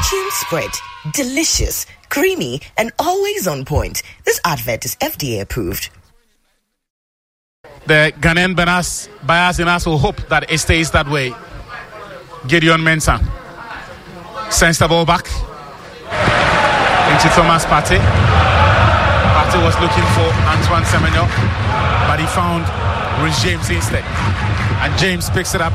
Tune spread. Delicious, creamy, and always on point. This advert is FDA approved. The Ghanaian buyers in us will hope that it stays that way. Gideon Mensah sends the ball back into Thomas Partey. Partey was looking for Antoine Semenyo, but he found Rhys James instead. And James picks it up.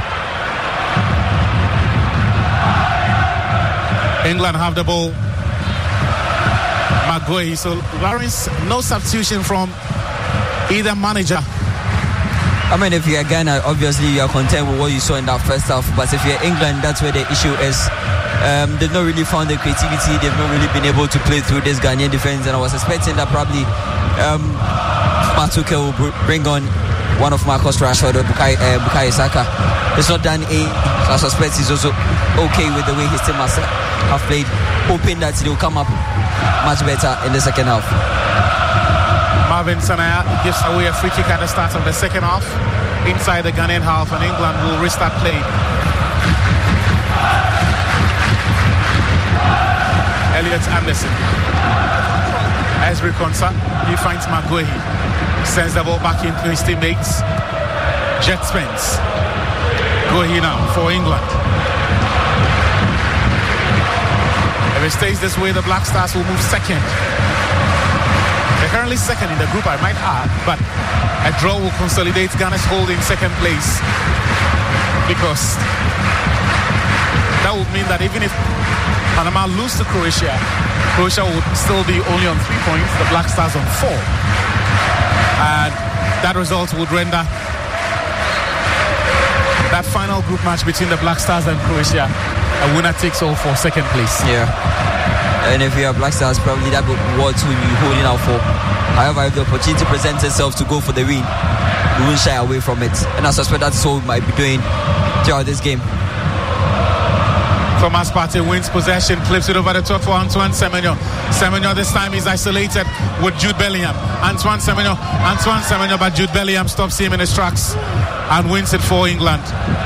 England have the ball. Maguire. So Lawrence, no substitution from either manager. I mean, if you're Ghana, obviously you are content with what you saw in that first half. But if you're England, that's where the issue is. They've not really found the creativity. They've not really been able to play through this Ghanaian defense. And I was expecting that probably Matuke will bring on one of Marcus Rashford or Bukayo Saka. It's not done. So I suspect he's also okay with the way his team have played, hoping that they'll come up much better in the second half. Marvin Sanaya gives away a free kick at the start of the second half inside the Ghanaian half, and England will restart play. Elliot Anderson, Ezri Konsa, he finds Maguire, sends the ball back into his teammates. Jet Spence, Maguire now for England. If it stays this way, the Black Stars will move second. They're currently second in the group, I might add, but a draw will consolidate Ghana's hold in second place, because that would mean that even if Panama lose to Croatia, Croatia would still be only on 3 points, the Black Stars on 4. And that result would render that final group match between the Black Stars and Croatia a winner takes all for second place. Yeah. And if you are Black Stars, probably that would be what we'll be holding out for. However, if the opportunity presents itself to go for the win, we won't shy away from it. And I suspect that's what we might be doing throughout this game. Thomas Partey wins possession, flips it over the top for Antoine Semenyo. Semenyo this time is isolated with Jude Bellingham. Antoine Semenyo, but Jude Bellingham stops him in his tracks and wins it for England.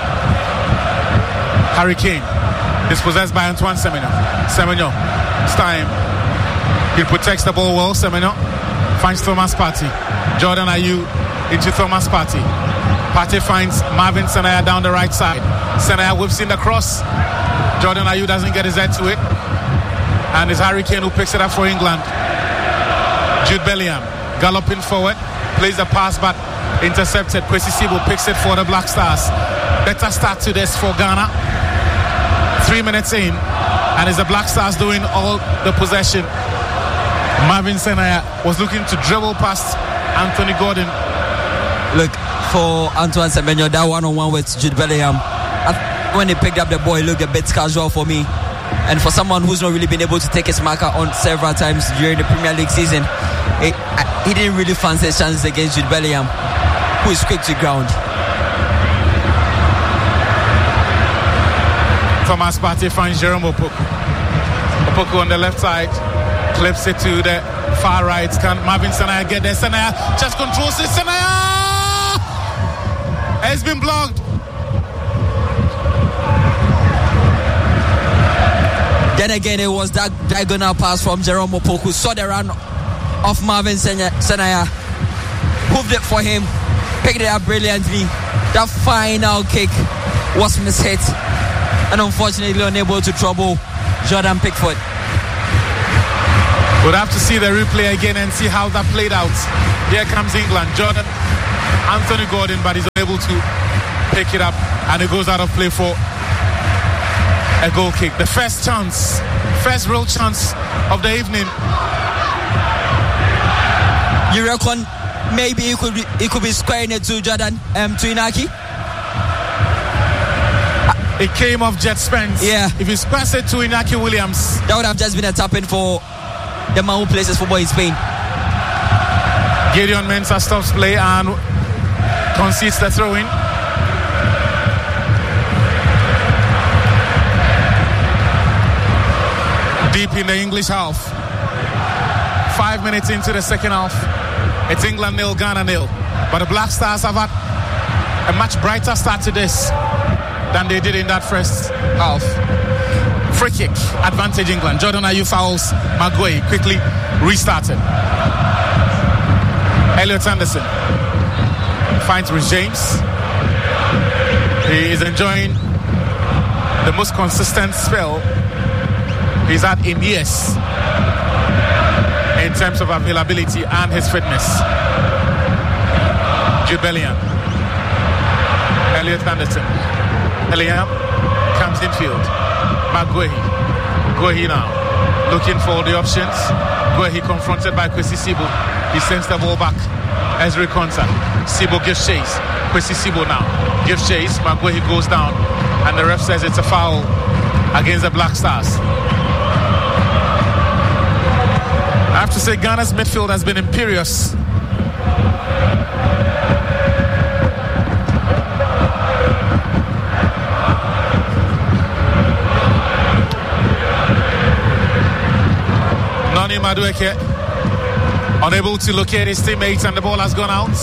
Harry Kane is possessed by Antoine Semenyo. Semenyo, it's time. He protects the ball well. Semenyo finds Thomas Partey. Jordan Ayew into Thomas Partey. Partey finds Marvin Sanaya down the right side. Sanaya whips in the cross. Jordan Ayew doesn't get his head to it. And it's Harry Kane who picks it up for England. Jude Bellingham galloping forward. Plays the pass but intercepted. Kwesi Sibo picks it for the Black Stars. Better start to this for Ghana. 3 minutes in, and it's the Black Stars doing all the possession. Marvin Sanaya was looking to dribble past Anthony Gordon. Look, for Antoine Semenyo, that one-on-one with Jude Bellingham, when he picked up the ball, it looked a bit casual for me. And for someone who's not really been able to take his marker on several times during the Premier League season, he didn't really fancy his chances against Jude Bellingham, who is quick to ground. Thomas Partey finds Jerome Opoku. Opoku on the left side, clips it to the far right. Can Marvin Sanaya get there? Sanaya just controls it. Sanaya has been blocked. Then again, it was that diagonal pass from Jerome Opoku. Saw the run of Marvin Sanaya, moved it for him, picked it up brilliantly. That final kick was mishit, and unfortunately unable to trouble Jordan Pickford. We'll have to see the replay again and see how that played out. Here comes England. Jordan, Anthony Gordon, but he's unable to pick it up, and it goes out of play for a goal kick. The first real chance of the evening. You reckon maybe he could be squaring it to Jordan, to Inaki? It came off Jet Spence. Yeah. If he squares it to Inaki Williams, that would have just been a tap-in for the man who plays this football in Spain. Gideon Mensah stops play and concedes the throw-in. Deep in the English half. 5 minutes into the second half. It's England 0, Ghana 0. But the Black Stars have had a much brighter start to this than they did in that first half. Free kick, advantage England. Jordan Ayew fouls Maguire, quickly restarted. Elliot Anderson finds Rhys James. He is enjoying the most consistent spell he's had in years in terms of availability and his fitness. Jude Bellingham. Elliot Anderson. Bellingham comes infield. Guehi now looking for the options. Guehi confronted by Kwesi Sibu. He sends the ball back. Ezri Konsa. Sibu gives chase. Kwesi Sibu now gives chase. Guehi goes down and the ref says it's a foul against the Black Stars. I have to say Ghana's midfield has been imperious. Noni Madueke unable to locate his teammates and the ball has gone out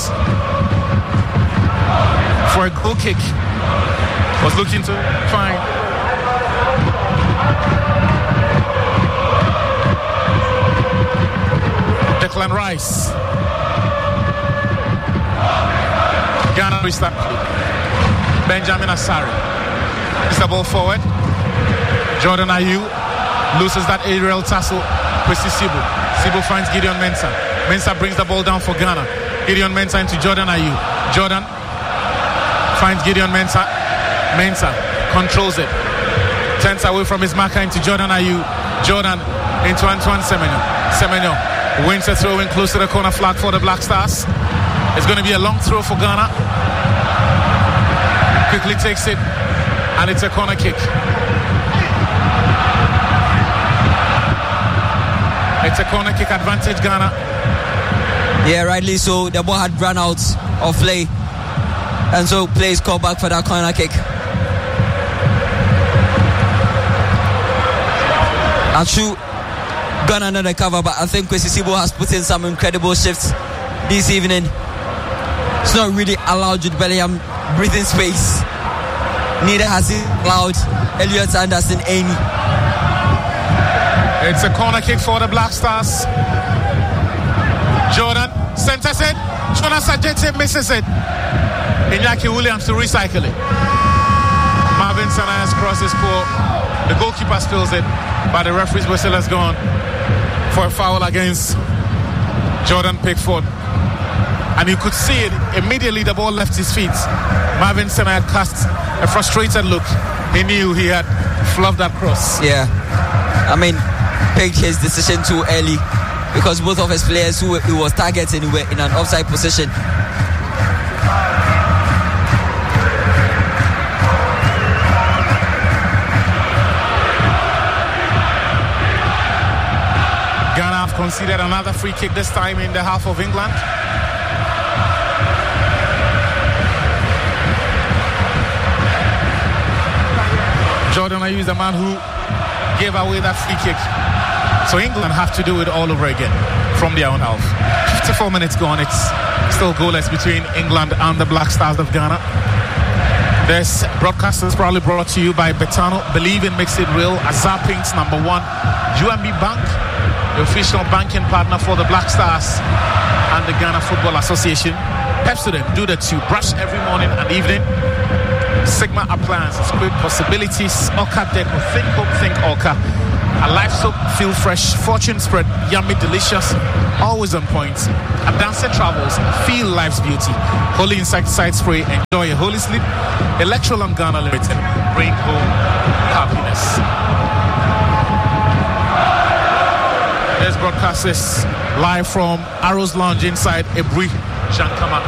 for a goal kick. Was looking to find Declan Rice. Ghana restart. Benjamin Asari is the ball forward. Jordan Ayew loses that aerial tussle. Kwesi Sibu. Sibu finds Gideon Mensah. Mensah brings the ball down for Ghana. Gideon Mensah into Jordan Ayew. Jordan finds Gideon Mensah. Mensah controls it. Turns away from his marker into Jordan Ayew. Jordan into Antoine Semenyo. Semenyo wins a throw in close to the corner flag for the Black Stars. It's going to be a long throw for Ghana. Quickly takes it and it's a corner kick. It's a corner kick advantage Ghana. Yeah, rightly so. The ball had run out of play and so play is called back for that corner kick. And true, Ghana under the cover, but I think Kwesi Sibu has put in some incredible shifts this evening. It's not really allowed Jude Bellingham breathing space. Neither has he allowed Elliot Anderson any. It's a corner kick for the Black Stars. Jordan centers it. Jonas Ajete misses it. Iñaki Williams to recycle it. Marvin Sanaya's cross is poor. The goalkeeper spills it, but the referee's whistle has gone for a foul against Jordan Pickford. And you could see it immediately. The ball left his feet. Marvin Sanaya cast a frustrated look. He knew he had fluffed that cross. Yeah, I mean, picked his decision too early because both of his players who he was targeting were in an offside position. Ghana have conceded another free kick, this time in the half of England. Jordan Ayew is the man who gave away that free kick. So England have to do it all over again from their own half. 54 minutes gone. It's still goalless between England and the Black Stars of Ghana. This broadcast is probably brought to you by Betano. Believe in makes it real. Azar Pinks #1. UMB Bank, the official banking partner for the Black Stars and the Ghana Football Association. Pepsodent, do the two. Brush every morning and evening. Sigma Appliances, great possibilities. Orca Deco, think home, think Orca. A life soap, feel fresh. Fortune spread, yummy, delicious, always on point. Advanced Travels, feel life's beauty. Holy Insecticide Spray, enjoy a holy sleep. Electrolum Ghana Limited, bring home happiness. This broadcast is live from Arrows Lounge inside Ebri Jankama.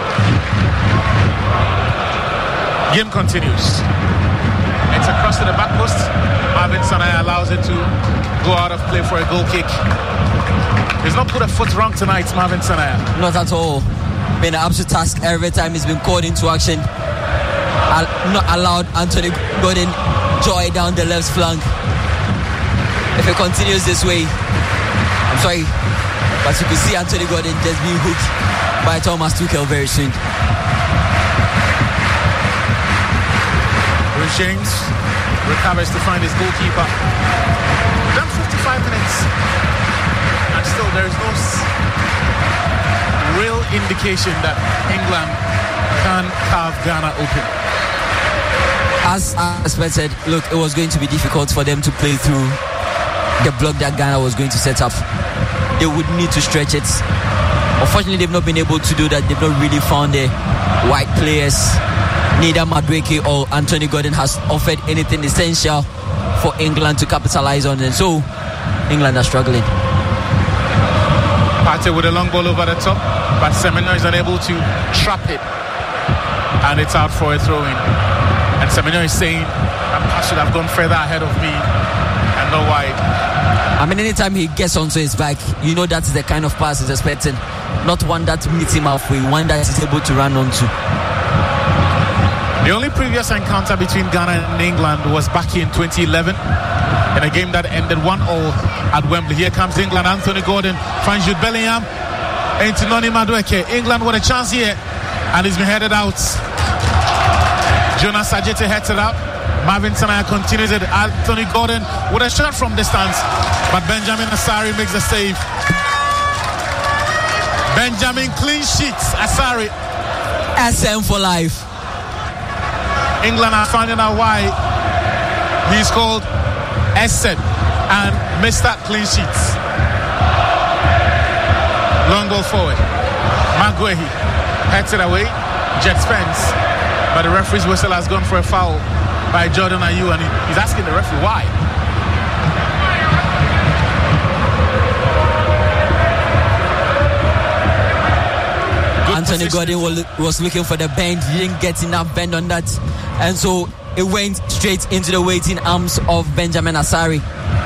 Game continues. It's across to the back post. Marvin Sanaya allows it to go out of play for a goal kick. He's not put a foot wrong tonight, Marvin Sanaya. Not at all. Been an absolute task every time he's been called into action. Not allowed Anthony Gordon joy down the left flank. If it continues this way, I'm sorry, but you could see Anthony Gordon just being hooked by Thomas Tuchel very soon. James recovers to find his goalkeeper. Done 55 minutes, and still there is no real indication that England can carve Ghana open. As I expected, look, it was going to be difficult for them to play through the block that Ghana was going to set up. They would need to stretch it. Unfortunately, they've not been able to do that. They've not really found the wide players. Neither Madueke or Anthony Gordon has offered anything essential for England to capitalize on, and so England are struggling. Partey with a long ball over the top, but Semenyo is unable to trap it, and it's out for a throw-in. And Semenyo is saying that pass should have gone further ahead of me and not wide. I mean, anytime he gets onto his back, you know that's the kind of pass he's expecting. Not one that meets him halfway, one that he's able to run onto. The only previous encounter between Ghana and England was back in 2011 in a game that ended 1-1 at Wembley. Here comes England. Anthony Gordon finds Jude Bellingham into Noni Madueke. England with a chance here, and he's been headed out. Jonas Ajete heads it out. Marvin Sanaya continues it. Anthony Gordon with a shot from distance, but Benjamin Asari makes the save. Benjamin clean sheets. Asari. SM for life. England are finding out why he's called SM and Mr. Clean Sheets. Long ball forward. Maguehi heads it away. Jet Spence, but the referee's whistle has gone for a foul by Jordan Ayew, and he's asking the referee why. Anthony Gordon was looking for the bend. He didn't get enough bend on that, and so it went straight into the waiting arms of Benjamin Asari,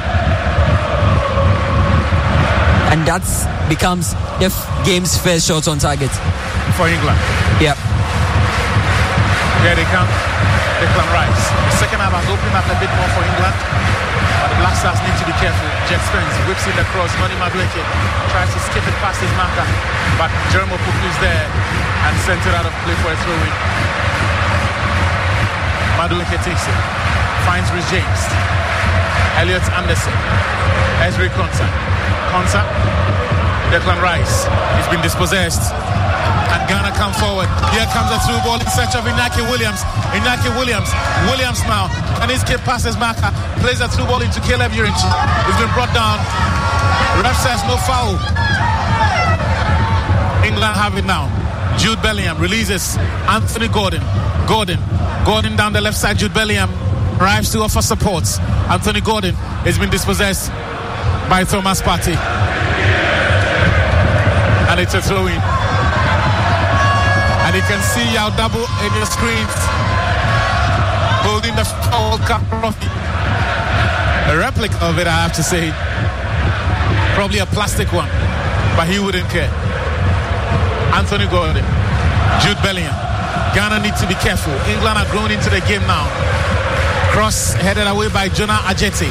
and that becomes the game's first shot on target for England. Yep. Here they come. Declan Rice. The second half has opened up a bit more for England, but the Black Stars need to be careful. Jet Spence whips in the cross. Noni Madueke tries to skip it past his marker, but Jerome Opoku is there and sent it out of play for a throw-in. Madueke takes it, finds Rhys James, Elliot Anderson, Ezri Konsa, Declan Rice. He's been dispossessed, and Ghana come forward. Here comes a through ball in search of Inaki Williams. Williams now, and his kid passes marker, plays a through ball into Caleb Urinchi. He's been brought down. Ref says no foul. England have it now. Jude Bellingham releases Anthony Gordon down the left side. Jude Bellingham arrives to offer support. Anthony Gordon has been dispossessed by Thomas Partey, and it's a throw-in. And you can see our double in your screens holding the World Cup trophy. A replica of it, I have to say. Probably a plastic one, but he wouldn't care. Anthony Gordon, Jude Bellingham. Ghana need to be careful. England are grown into the game now. Cross headed away by Jonah Ajeti.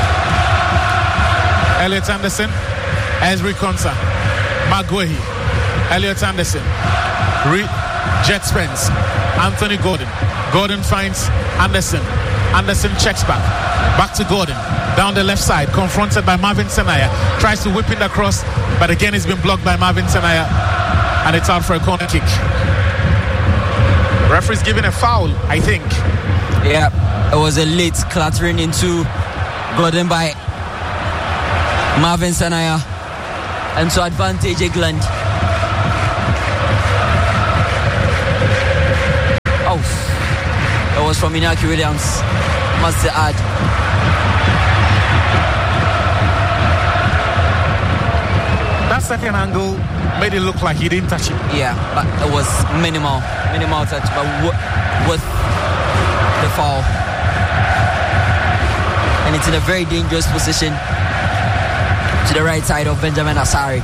Elliot Anderson, Ezri Konsa, Maguehi, Elliot Anderson, Jet Spence, Anthony Gordon. Gordon finds Anderson. Anderson checks back to Gordon. Down the left side, confronted by Marvin Sanaya. Tries to whip in the cross, but again he's been blocked by Marvin Sanaya, and it's out for a corner kick. Referee's giving a foul, I think. Yeah, it was a late clattering into Gordon by Marvin Sanaya, and so advantage England. Oh, it was from Inaki Williams, must add. That second angle made it look like he didn't touch it. Yeah, but it was minimal touch, but with the foul. And it's in a very dangerous position to the right side of Benjamin Asari.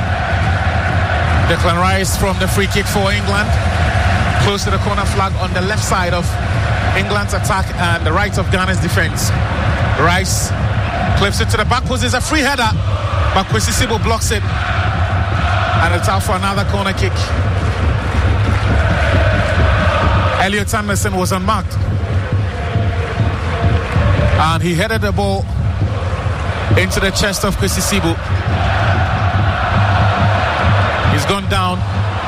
Declan Rice from the free kick for England, close to the corner flag on the left side of England's attack and the right of Ghana's defense. Rice clips it to the back post. It's a free header, but Kwesi Sibo blocks it, and it's out for another corner kick. Elliot Anderson was unmarked. And he headed the ball into the chest of Kwesi Sibu. He's gone down,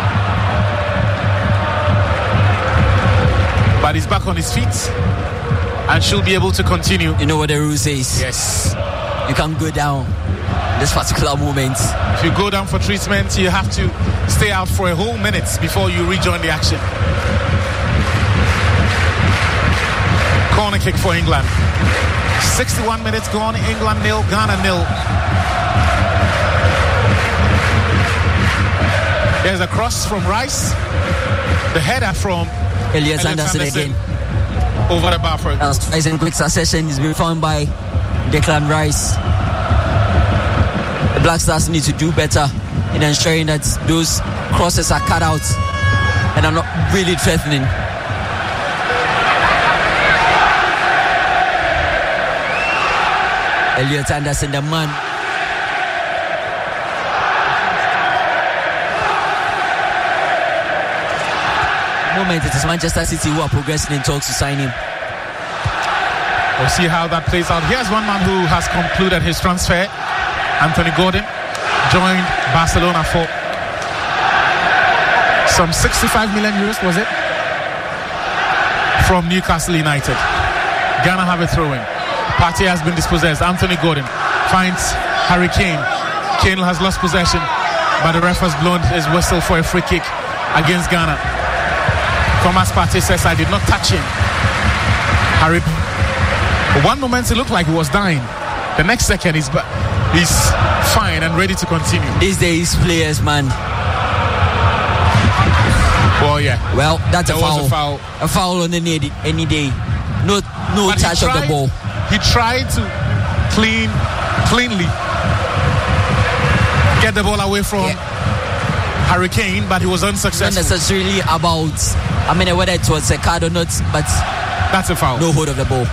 but he's back on his feet and should be able to continue. You know what the rule says? Yes. You can't go down this particular moment. If you go down for treatment, you have to stay out for a whole minute before you rejoin the action. Corner kick for England. 61 minutes gone. England 0, Ghana 0. There's a cross from Rice. The header from Elliot Anderson again. Over the bar for a goal. As in quick succession is being found by Declan Rice. The Black Stars need to do better in ensuring that those crosses are cut out and are not really threatening. Elliot Anderson, the man. Moment, it is Manchester City who are progressing in talks to sign him. We'll see how that plays out. Here's one man who has concluded his transfer. Anthony Gordon joined Barcelona for some 65 million euros, was it? From Newcastle United. Ghana have a throw-in. Partey has been dispossessed. Anthony Gordon finds Harry Kane. Kane has lost possession, but the ref has blown his whistle for a free kick against Ghana. Thomas Partey says, I did not touch him. Harry, one moment it looked like he was dying. The next second he's fine and ready to continue. These days players, man. Well, yeah. Well, that's a foul. Was a foul. A foul on any day. No but touch of the ball. He tried to cleanly get the ball away from Harry Kane, but he was unsuccessful. Not necessarily about, whether it was a card or not, but that's a foul. No hold of the ball.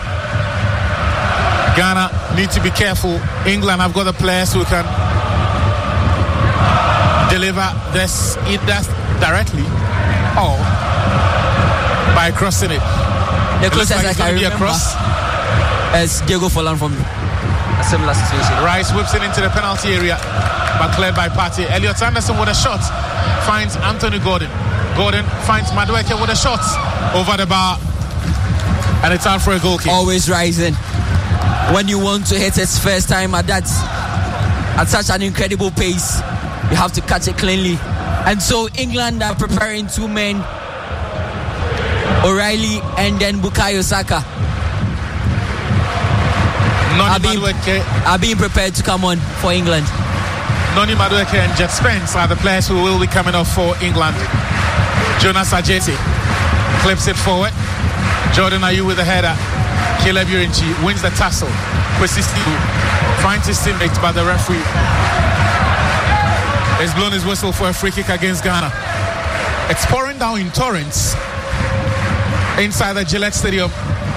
Ghana need to be careful. England have got the players who can deliver this either directly or by crossing it. The closest I can remember is Diego Forlan from a similar situation. Rice whips it into the penalty area, but cleared by Partey. Elliot Anderson with a shot finds Anthony Gordon. Gordon finds Madueke with a shot over the bar, and it's out for a goal kick. Always rising when you want to hit it first time at such an incredible pace. You have to catch it cleanly, and so England are preparing two men, O'Reilly and then Bukayo Saka. Are being prepared to come on for England. Noni Madueke and Jet Spence are the players who will be coming off for England. Jonas Ajeti clips it forward. Jordan Ayew with the header. Caleb Urinchi wins the tussle. Kwesi Sibu finds his teammate, but the referee has blown his whistle for a free kick against Ghana. It's pouring down in torrents inside the Gillette Stadium.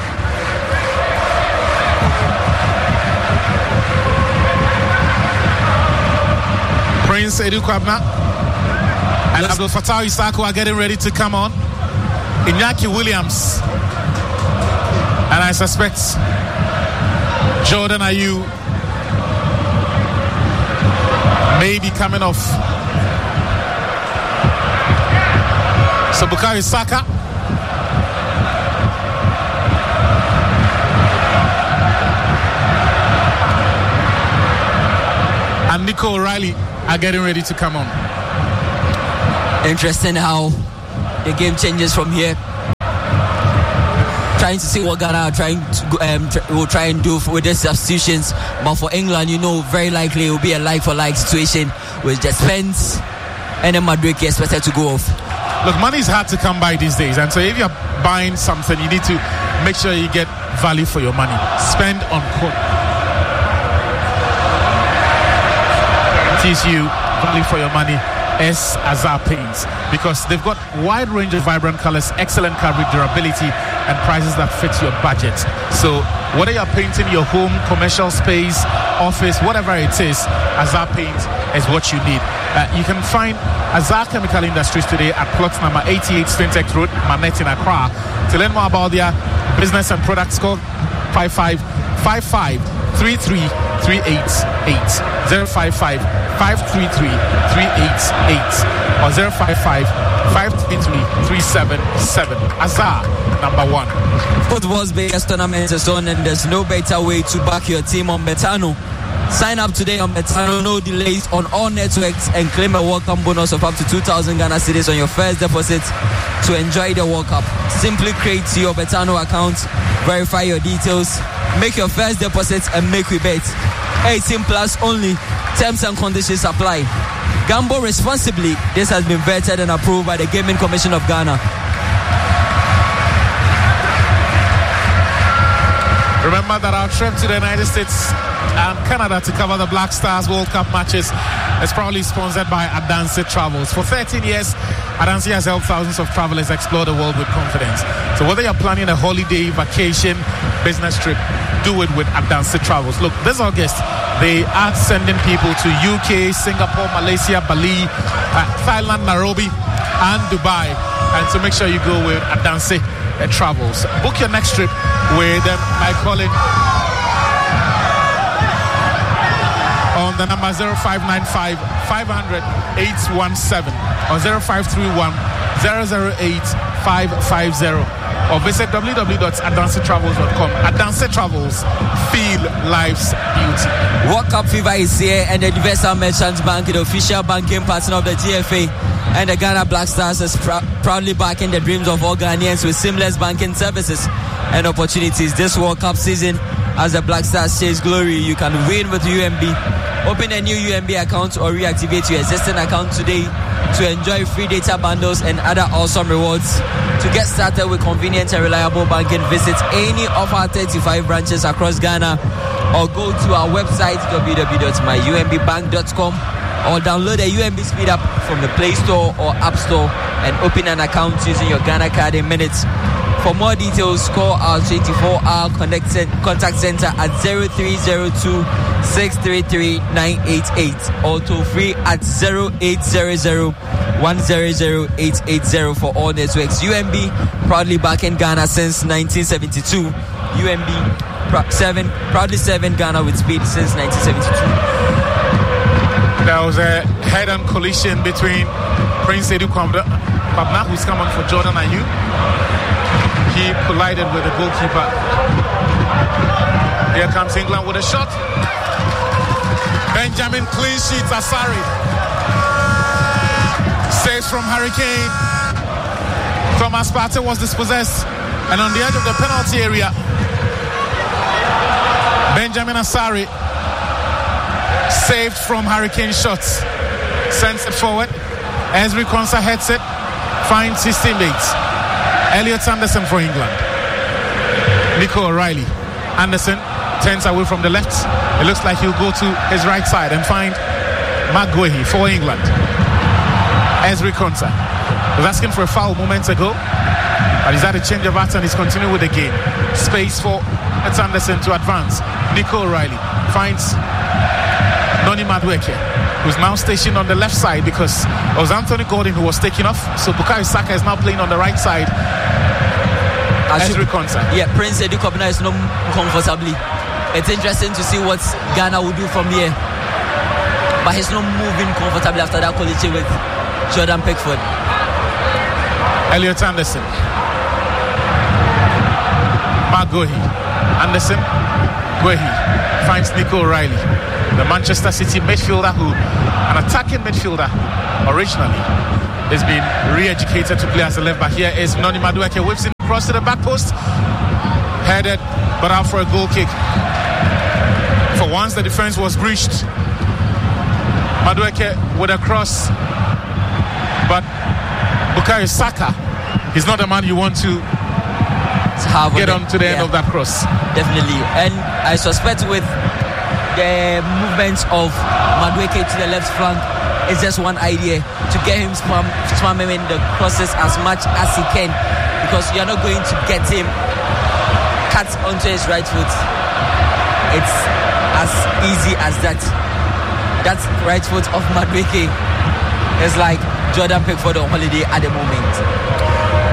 Prince Edu Kwabna and Abdul Fattah Isako are getting ready to come on. Iñaki Williams and I suspect Jordan Ayew may be coming off. So Bukayo Saka and Nico O'Reilly are getting ready to come on. Interesting how the game changes from here. Trying to see what Ghana are will try and do with the substitutions, but for England, very likely it will be a like-for-like situation with just Spence and then Madueke expected to go off. Look, money is hard to come by these days, and so if you're buying something, you need to make sure you get value for your money. Spend on TCU value for your money is Azar Paints, because they've got wide range of vibrant colors, excellent coverage, durability, and prices that fit your budget. So whether you're painting your home, commercial space, office, whatever it is, Azar Paint is what you need. You can find Azar Chemical Industries today at plot number 88 Stintec Road, Manette in Accra. To learn more about their business and products, call 055 55 33 388 055 533 388 or 055 533 377. Azar number 1. Football's biggest tournament is on, and there's no better way to back your team on Betano. Sign up today on Betano, no delays on all networks, and claim a welcome bonus of up to 2,000 Ghana cedis on your first deposit to enjoy the World Cup. Simply create your Betano account, verify your details, make your first deposit, and make we bet. 18 plus only. Terms and conditions apply. Gamble responsibly. This has been vetted and approved by the Gaming Commission of Ghana. Remember that our trip to the United States and Canada to cover the Black Stars World Cup matches is proudly sponsored by Adanse Travels. For 13 years, Adanse has helped thousands of travelers explore the world with confidence. So whether you're planning a holiday, vacation, business trip, do it with Adanse Travels. Look, this August, they are sending people to UK, Singapore, Malaysia, Bali, Thailand, Nairobi, and Dubai. And so make sure you go with Adanse Travels. Book your next trip with them by calling on the number 0595 500 817 or 0531 008 550 or visit www.adansetravels.com. Adanse Travels, feel life's beauty. World Cup fever is here, and the Universal Merchant Bank, the official banking partner of the GFA and the Ghana Black Stars, is proudly backing the dreams of all Ghanaians with seamless banking services and opportunities this World Cup season. As the Black Stars chase glory, you can win with UMB. Open a new UMB account or reactivate your existing account today to enjoy free data bundles and other awesome rewards. To get started with convenient and reliable banking, visit any of our 35 branches across Ghana or go to our website www.myumbbank.com or download the UMB Speed app from the Play Store or App Store and open an account using your Ghana card in minutes. For more details, call our 24-hour contact center at 0302 633 988 or toll free at 0800 100 880 for all networks. UMB proudly backing Ghana since 1972. UMB proudly serving Ghana with speed since 1972. There was a head-on collision between Prince Edu Kwabna, who's come on for Jordan Ayew. He collided with the goalkeeper. Here comes England with a shot. Benjamin clean sheets. Asari saves from Hurricane. Thomas Partey was dispossessed, and on the edge of the penalty area, Benjamin Asari saved from Hurricane shots. Sends it forward. Ezri Konsa heads it. Finds his teammates. Elliot Anderson for England. Nico O'Reilly. Anderson turns away from the left. It looks like he'll go to his right side and find Mark Guehi for England. Ezri Konsa was asking for a foul moments ago, but he's had a change of heart and he's continuing with the game. Space for Anderson to advance. Nico O'Reilly finds Noni Madueke, who's now stationed on the left side because it was Anthony Gordon who was taken off. So Bukayo Saka is now playing on the right side. Ezri Konsa. Yeah, Prince Edu Kwabna is not comfortably. It's interesting to see what Ghana will do from here. But he's not moving comfortably after that collision with Jordan Pickford. Elliot Anderson. Mark Guehi. Anderson. Guehi finds Nico O'Reilly, the Manchester City midfielder an attacking midfielder originally, has been re-educated to play as a left back. Here is Noni Madueke, whips in across to the back post, headed but out for a goal kick. For once the defense was breached. Madueke with a cross, but Bukayo Saka is not the man you want to get on to the end of that cross. Definitely. And I suspect with the movements of Madueke to the left flank, it's just one idea to get him swamming the crosses as much as he can, because you're not going to get him cut onto his right foot. It's as easy as that. That right foot of Madueke is like Jordan Pickford on holiday at the moment.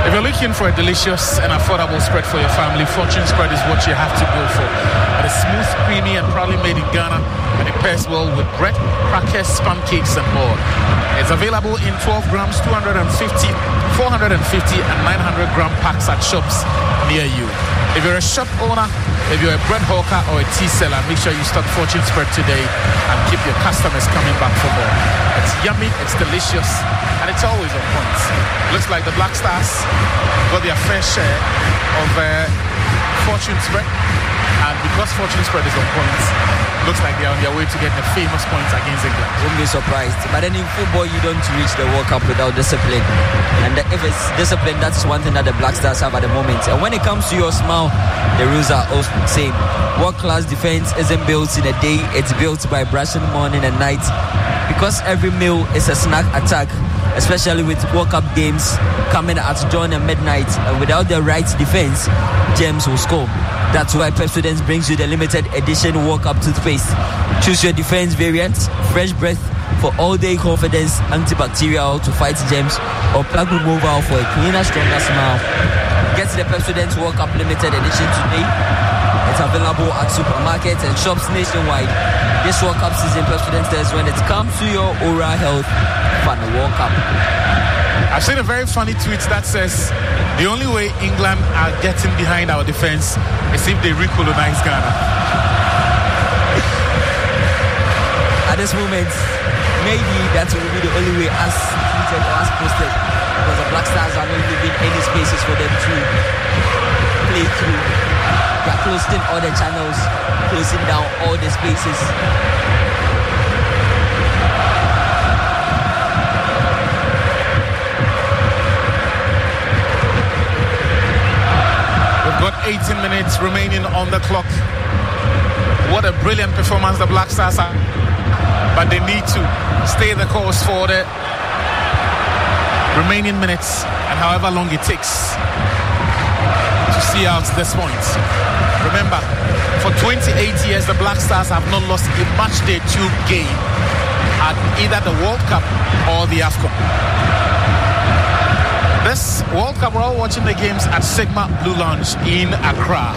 If you're looking for a delicious and affordable spread for your family, Fortune Spread is what you have to go for. It is smooth, creamy, and proudly made in Ghana, and it pairs well with bread, crackers, pancakes, and more. It's available in 12 grams, 250, 450, and 900 gram packs at shops near you. If you're a shop owner, if you're a bread hawker or a tea seller, make sure you stock Fortune Spread today and keep your customers coming back for more. It's yummy, it's delicious, and it's always on point. Looks like the Black Stars got their fair share of Fortune Spread, and because Fortune Spread is on point, looks like they're on their way to get the famous points against England. Won't be surprised. But then in football, you don't reach the World Cup without discipline. And if it's discipline, that's one thing that the Black Stars have at the moment. And when it comes to your smile, the rules are also the same. World-class defense isn't built in a day. It's built by brushing morning and night. Because every meal is a snack attack, especially with World Cup games coming at dawn and midnight. And without the right defense, James will score. That's why Pepsodent brings you the limited edition World Cup toothpaste. Choose your defense variant, fresh breath for all-day confidence, antibacterial to fight germs, or plug removal for a cleaner, stronger smile. Get the Pepsodent World Cup limited edition today. It's available at supermarkets and shops nationwide. This World Cup season, Pepsodent says when it comes to your oral health, fun the World Cup. I've seen a very funny tweet that says the only way England are getting behind our defense is if they recolonize Ghana. At this moment, maybe that will be the only way as tweeted or as posted, because the Black Stars are not leaving any spaces for them to play through. They are closing all the channels, closing down all the spaces. Got 18 minutes remaining on the clock. What a brilliant performance the Black Stars are. But they need to stay the course for the remaining minutes and however long it takes to see out this point. Remember, for 28 years, the Black Stars have not lost a match day 2 game at either the World Cup or the AFCON. This World Cup, we're all watching the games at Sigma Blue Lounge in Accra.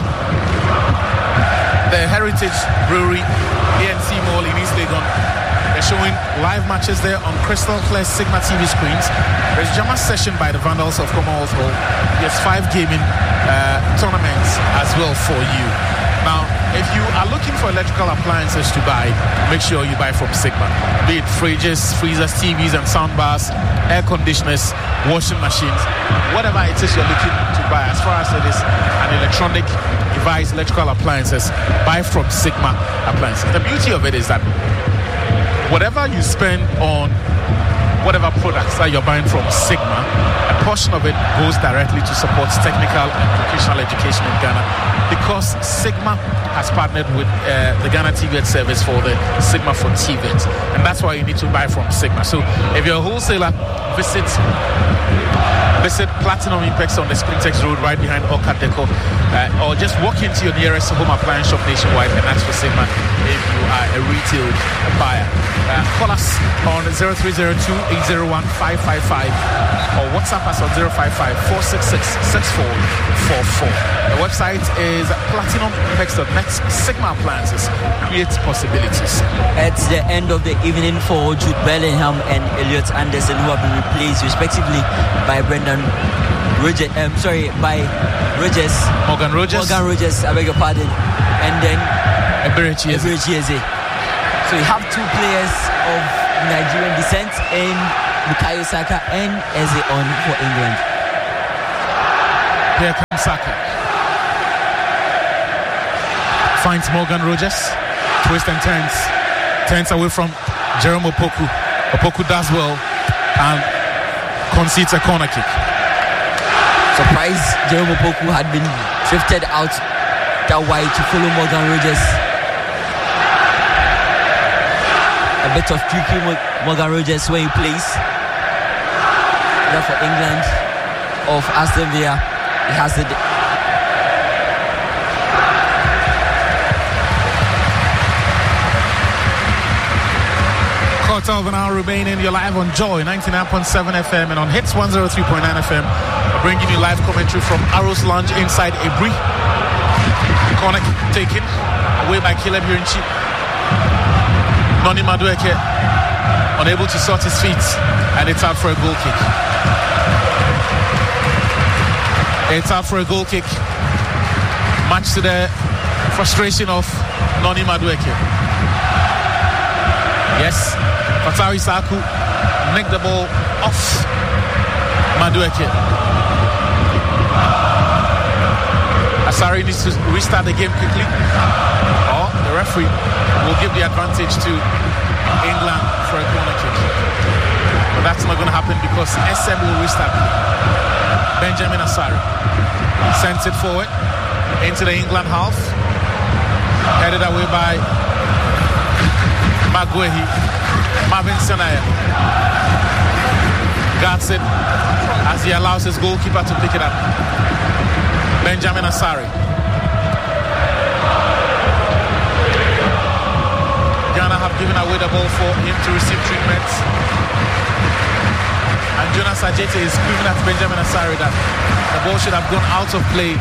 The Heritage Brewery, ANC Mall in East Legon. They're showing live matches there on crystal clear Sigma TV screens. There's Jama session by the Vandals of Commonwealth Hall. There's 5 gaming tournaments as well for you. Now, if you are looking for electrical appliances to buy, make sure you buy from Sigma. Be it fridges, freezers, TVs and soundbars, air conditioners, washing machines, whatever it is you're looking to buy. As far as it is an electronic device, electrical appliances, buy from Sigma Appliances. The beauty of it is that whatever you spend on whatever products that you're buying from Sigma, a portion of it goes directly to support technical and vocational education in Ghana, because Sigma has partnered with the Ghana TVET service for the Sigma for TVET, and that's why you need to buy from Sigma. So if you're a wholesaler, visit Platinum Impex on the Sprintex Road right behind Orchard Deco, or just walk into your nearest home appliance shop nationwide and ask for Sigma if you are a retail buyer. Call us on 0302-801-555 or WhatsApp us on 055-466-6444. The website is platinumimpex.net. Sigma Appliances creates possibilities. It's the end of the evening for Jude Bellingham and Elliot Anderson, who have been replaced respectively by Morgan Rogers, I beg your pardon, and then Eberechi Eze. So you have 2 players of Nigerian descent in Bukayo Saka and Eze on for England. Here comes Saka. Finds Morgan Rogers, twists and turns away from Jerome Opoku. Opoku does well and concedes a corner kick. Surprised Jerome Opoku had been drifted out that wide to follow Morgan Rogers. A bit of tricky Morgan Rogers when he plays. That for England of Aston Villa. He has the quarter of an hour remaining. You're live on Joy 99.7 FM and on Hits 103.9 FM. We're bringing you live commentary from Arrows Lounge inside Abri. Corner taken away by Caleb Hirinchi. Noni Madueke unable to sort his feet, and it's out for a goal kick. It's out for a goal kick. Much to the frustration of Noni Madueke. Yes, Fatawi Saku nicked the ball off Madueke. Asari needs to restart the game quickly, or the referee will give the advantage to England for a corner kick. But that's not going to happen because SM will restart play. Benjamin Asari sends it forward into the England half, headed away by Magwehi. Marvin Senaya guards it as he allows his goalkeeper to pick it up. Benjamin Asari. Ghana have given away the ball for him to receive treatment. And Jonas Ajete is screaming at Benjamin Asari that the ball should have gone out of play.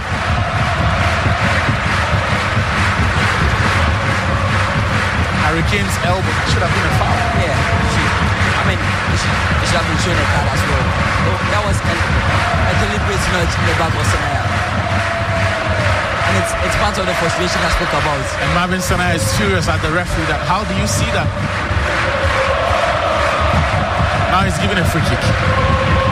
Hurricane's elbow should have been a foul. Yeah, it should have been shown a card as well. So that was a deliberate nudge in the back of Senaya. And it's part of the frustration I spoke about. And Marvin Senaya is furious at the referee that how do you see that? Now he's giving a free kick.